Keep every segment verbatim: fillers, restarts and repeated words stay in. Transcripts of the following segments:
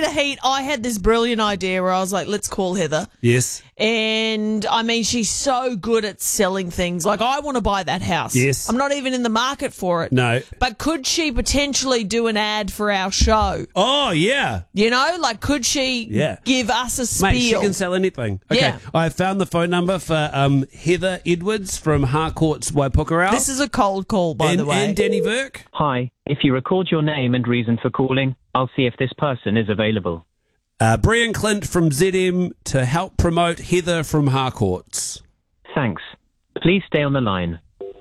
heat, I had this brilliant idea where I was like, let's call Heather. Yes. And, I mean, she's so good at selling things. Like, I want to buy that house. Yes. I'm not even in the market for it. No. But could she potentially do an ad for our show? Oh, yeah. You know, like, could she Yeah. give us a spiel? Mate, she can sell anything. Okay, Yeah. I found the phone number for um, Heather Edwards from Harcourt's Waipukurau. This is a cold call, by and, the way. and Danny Burke. Hi, if you record your name and reason for calling, I'll see if this person is available. Uh, Brian Clint from Z M to help promote Heather from Harcourt's. Thanks. Please stay on the line.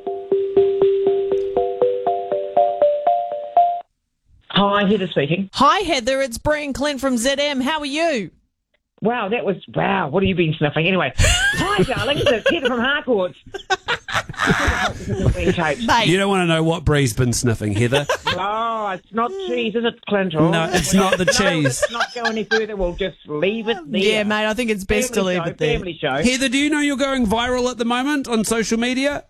Hi, Heather speaking. Hi, Heather. It's Brian Clint from Z M. How are you? Wow, that was, wow, what have you been sniffing? Anyway, hi, darling, it's Heather from Harcourt's. Mate. You don't want to know what Bree's been sniffing, Heather. Oh, it's not cheese, is it, Clint? Oh, No, it's not the no, cheese. let's not go any further. We'll just leave it there. Yeah, mate, I think it's best Family to leave show, it there. Family show. Heather, do you know you're going viral at the moment on social media?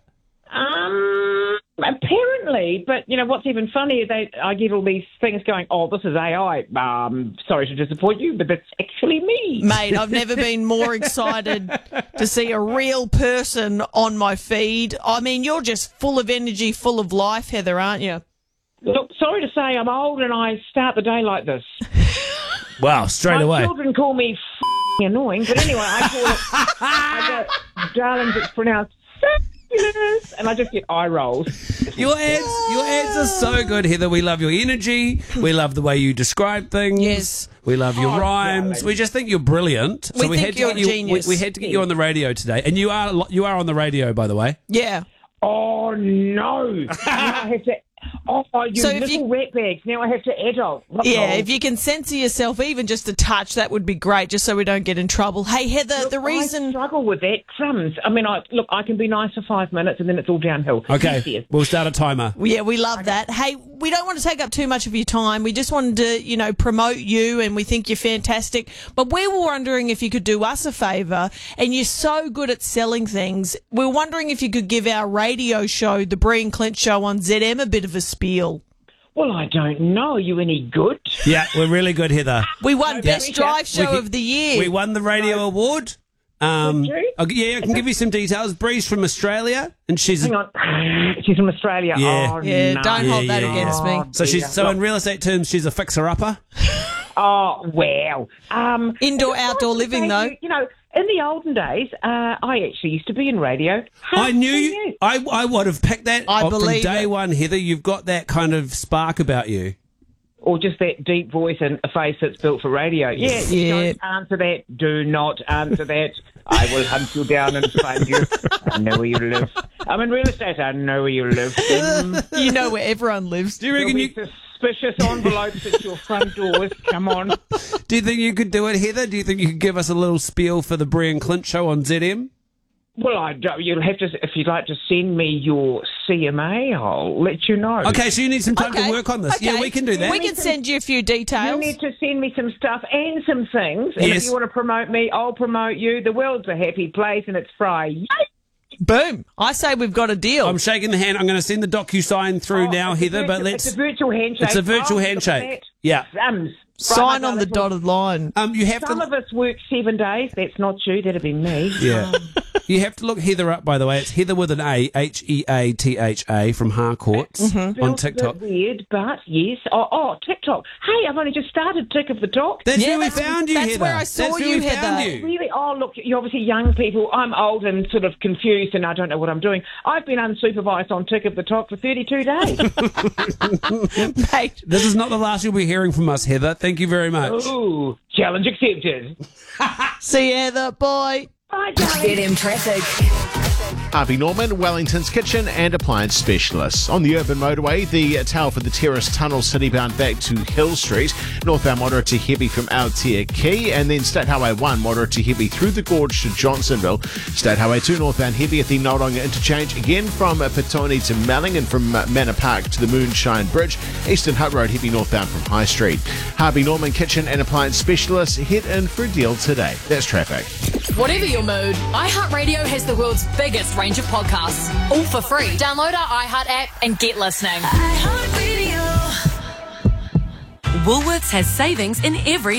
Um, apparently, but you know what's even funnier? They, I get all these things going. Oh, this is A I. Um, sorry to disappoint you, but that's actually me. Mate, I've never been more excited to see a real person on my feed. I mean, you're just full of energy, full of life, Heather, aren't you? Look, sorry to say, I'm old and I start the day like this. Wow, straight My away. children call me f***ing annoying, but anyway, I call it. I go, darlings, it's pronounced fabulous, and I just get eye rolls. Your ads, your ads are so good, Heather. We love your energy. We love the way you describe things. Yes. We love your Oh, rheims. darling. We just think you're brilliant. We think had to you're get a you, genius. We, we had to get you on the radio today, and you are you are on the radio, by the way. Yeah. Oh no! Now I have to. Oh, you So if little you- rat bags. Now I have to adult. Yeah, if you can censor yourself even just a touch, that would be great, just so we don't get in trouble. Hey, Heather, Look, the I reason... struggle with that. Crumbs. I mean, I look. I can be nice for five minutes, and then it's all downhill. Okay, Yes. we'll start a timer. Yeah, we love that. Hey, we don't want to take up too much of your time. We just wanted to, you know, promote you, and we think you're fantastic. But we were wondering if you could do us a favour, and you're so good at selling things. We're wondering if you could give our radio show, the Brian Clint Show on Z M, a bit of a spiel. Well, I don't know. Are you any good? Yeah, we're really good, Heather. We won No, Best yeah. Drive Show We- of the Year. We won the radio award. Um, Did you? I'll- yeah, I can give you some details. Bree's from Australia, and she's Hang on. She's from Australia. Yeah. Oh, Yeah, no. don't hold that yeah, against yeah. me. so she's Yeah. so in real estate terms, she's a fixer-upper. Oh, wow. Um, Indoor, it's outdoor nice to living, say though. You, you know, in the olden days, uh, I actually used to be in radio. How I knew can you. I I would have picked that I up believe from day it. one, Heather. You've got that kind of spark about you. Or just that deep voice and a face that's built for radio. Yeah, Yeah. don't answer that. Do not answer that. I will hunt you down and find you. I know where you live. I'm in real estate. I know where you live. Mm. You know where everyone lives. Do you There'll reckon be you? suspicious envelopes at your front doors. Come on. Do you think you could do it, Heather? Do you think you could give us a little spiel for the Brian Clint Show on Z M? Well, I don't, you'll have to, if you'd like to send me your C M A, I'll let you know. Okay, so you need some time Okay, to work on this. okay. Yeah, we can do that. We can send you a few You details. need to send me some stuff and some things. And Yes. if you want to promote me, I'll promote you. The world's a happy place and it's Friday. Boom. I say we've got a deal. I'm shaking the hand. I'm going to send the DocuSign through Oh, now, it's a Heather. But virtual- let's. It's a virtual handshake. It's a virtual Oh, handshake. Yeah. Thumbs. Sign Right, on the that's dotted line. Um, you have Some to. of us work seven days. That's not you. That'd be me. Yeah. You have to look Heather up, by the way. It's Heather with an A, H E A T H A from Harcourt's on Feels a TikTok. bit weird, but yes. Oh, oh, TikTok. Hey, I've only just started Tick of the Talk. That's Yeah, where we that's- found you, that's Heather. where I saw That's where you, we found Heather. you. Really? Oh, look, you're obviously young people. I'm old and sort of confused and I don't know what I'm doing. I've been unsupervised on Tick of the Talk for thirty-two days. Mate, This is not the last you'll be hearing from us, Heather. Thank you very much. Ooh, challenge accepted. see you, Heather. Bye. Bye, darling. Z M traffic. Harvey Norman, Wellington's Kitchen and Appliance Specialists. On the urban motorway, the tower for the Terrace Tunnel citybound back to Hill Street. Northbound moderate to heavy from Aotea Quay, and then State Highway one moderate to heavy through the gorge to Johnsonville. State Highway two northbound heavy at the Noronga interchange, again from Petone to Melling and from Manor Park to the Moonshine Bridge. Eastern Hut Road heavy northbound from High Street. Harvey Norman Kitchen and Appliance Specialists, head in for a deal today. That's traffic. Whatever your mood, iHeartRadio has the world's biggest range of podcasts, all for free. Download our iHeart app and get listening. Woolworths has savings in every